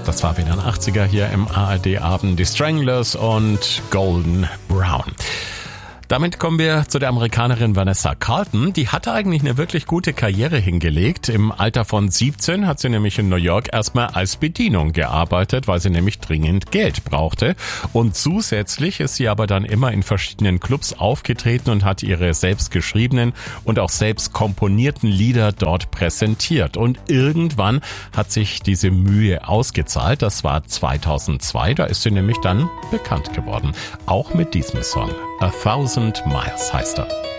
Das war wieder ein 80er hier im ARD-Abend. Die Stranglers und Golden Brown. Damit kommen wir zu der Amerikanerin Vanessa Carlton. Die hatte eigentlich eine wirklich gute Karriere hingelegt. Im Alter von 17 hat sie nämlich in New York erstmal als Bedienung gearbeitet, weil sie nämlich dringend Geld brauchte. Und zusätzlich ist sie aber dann immer in verschiedenen Clubs aufgetreten und hat ihre selbst geschriebenen und auch selbst komponierten Lieder dort präsentiert. Und irgendwann hat sich diese Mühe ausgezahlt. Das war 2002. Da ist sie nämlich dann bekannt geworden. Auch mit diesem Song. 1000 Miles heißt er.